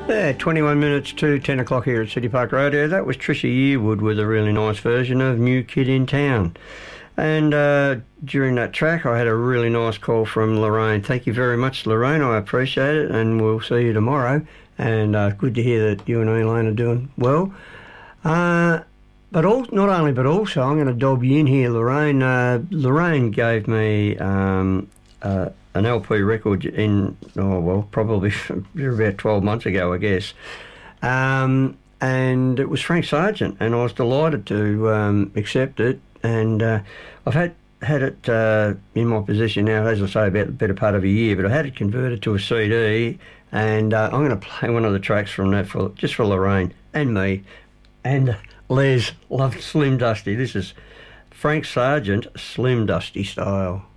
Yeah, 21 minutes to 10 o'clock here at City Park Radio. That was Trisha Yearwood with a really nice version of New Kid in Town. And during that track, I had a really nice call from Lorraine. Thank you very much, Lorraine. I appreciate it, and we'll see you tomorrow. And good to hear that you and Elaine are doing well. But not also, I'm going to dob you in here, Lorraine. Lorraine gave me an LP record probably about 12 months ago, I guess. And it was Frank Sargent, and I was delighted to accept it. And I've had it in my possession now, as I say, about the better part of a year, but I had it converted to a CD, and I'm going to play one of the tracks from that just for Lorraine and me. And Les loved Slim Dusty. This is Frank Sargent, Slim Dusty style.